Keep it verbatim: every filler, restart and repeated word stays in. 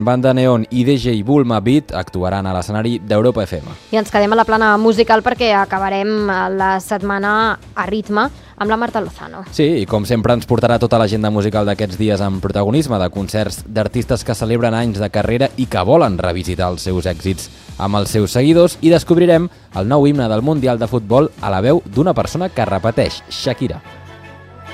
Banda Neon i D J Bulma Beat actuaran a l'escenari d'Europa F M. I ens quedem a la plana musical perquè acabarem la setmana a ritme amb la Marta Lozano. Sí, i com sempre ens portarà tota l'agenda musical d'aquests dies amb protagonisme de concerts d'artistes que celebren anys de carrera i que volen revisitar els seus èxits amb els seus seguidors, i descobrirem el nou himne del Mundial de Futbol a la veu d'una persona que repeteix, Shakira.